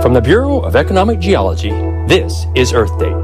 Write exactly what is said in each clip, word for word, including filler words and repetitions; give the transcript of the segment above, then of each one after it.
From the Bureau of Economic Geology, this is Earth Date.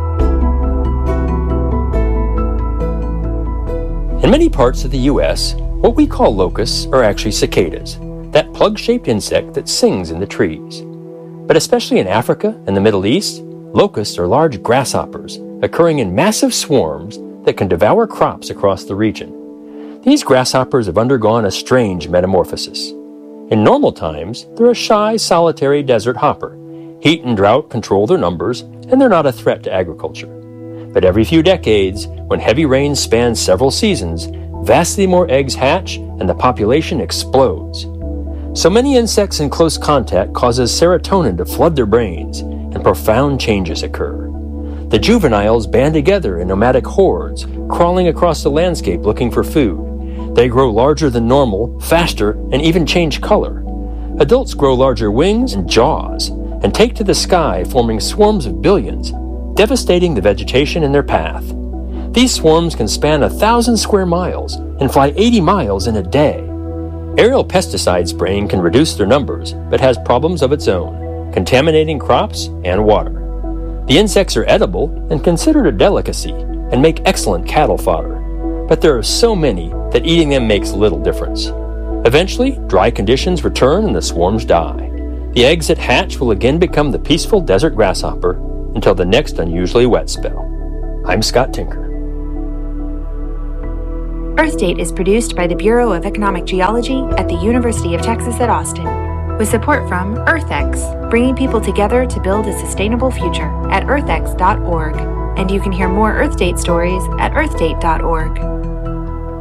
In many parts of the U S, what we call locusts are actually cicadas, that plug-shaped insect that sings in the trees. But especially in Africa and the Middle East, locusts are large grasshoppers occurring in massive swarms that can devour crops across the region. These grasshoppers have undergone a strange metamorphosis. In normal times, they're a shy, solitary desert hopper. Heat and drought control their numbers, and they're not a threat to agriculture. But every few decades, when heavy rains span several seasons, vastly more eggs hatch and the population explodes. So many insects in close contact causes serotonin to flood their brains, and profound changes occur. The juveniles band together in nomadic hordes, crawling across the landscape looking for food. They grow larger than normal, faster, and even change color. Adults grow larger wings and jaws, and take to the sky, forming swarms of billions, devastating the vegetation in their path. These swarms can span a thousand square miles and fly eighty miles in a day. Aerial pesticide spraying can reduce their numbers, but has problems of its own, contaminating crops and water. The insects are edible and considered a delicacy, and make excellent cattle fodder. But there are so many that eating them makes little difference. Eventually, dry conditions return and the swarms die. The eggs that hatch will again become the peaceful desert grasshopper until the next unusually wet spell. I'm Scott Tinker. Earth Date is produced by the Bureau of Economic Geology at the University of Texas at Austin, with support from EarthX, bringing people together to build a sustainable future at earth x dot org. And you can hear more Earth Date stories at earth date dot org.